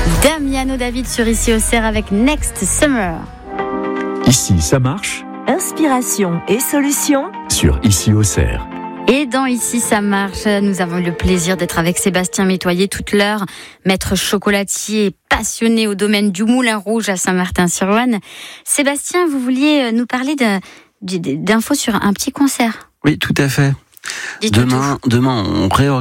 Damiano David sur Ici Auxerre avec Next Summer. Ici, ça marche. Inspiration et solutions Sur Ici Auxerre. Et dans Ici ça marche, nous avons eu le plaisir d'être avec Sébastien Métoyer toute l'heure, maître chocolatier passionné au domaine du Moulin Rouge à Saint-Martin-sur-Ouane. Sébastien, vous vouliez nous parler d'infos sur un petit concert. Oui, tout à fait. Demain, on réorganise